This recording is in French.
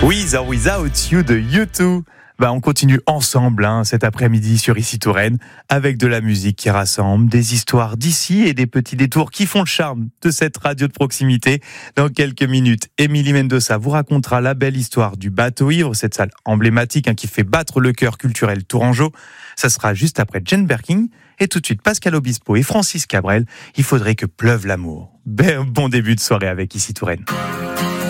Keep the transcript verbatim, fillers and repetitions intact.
With or Without You de U deux. Bah, on continue ensemble hein, cet après-midi sur Ici Touraine avec de la musique qui rassemble, des histoires d'ici et des petits détours qui font le charme de cette radio de proximité. Dans quelques minutes, Émilie Mendoza vous racontera la belle histoire du Bateau Ivre, cette salle emblématique hein, qui fait battre le cœur culturel tourangeau. Ça sera juste après Jane Birkin et tout de suite Pascal Obispo et Francis Cabrel. Il faudrait que pleuve l'amour. Ben, bon début de soirée avec Ici Touraine.